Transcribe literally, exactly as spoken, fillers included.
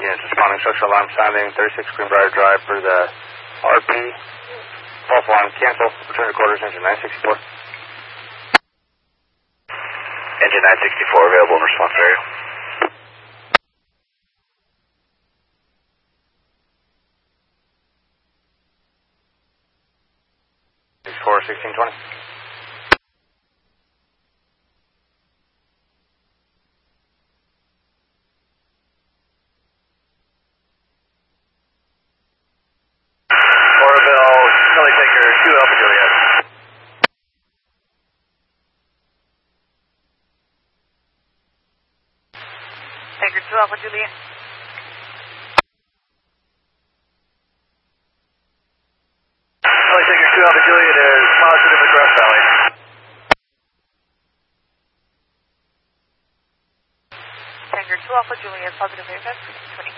Yes, responding social alarm sounding, thirty-six Greenbrier Drive for the R P. False alarm, cancel, return to quarters, engine nine sixty-four. Engine nine sixty-four available in response area. sixty-four, sixteen twenty. Oroville, Charlie Taker, two Alpha Juliet. Taker two Alpha Juliet. Charlie Taker, two Alpha Juliet is positive at Grass Valley. Taker two Alpha Juliet, positive A F X, twenty.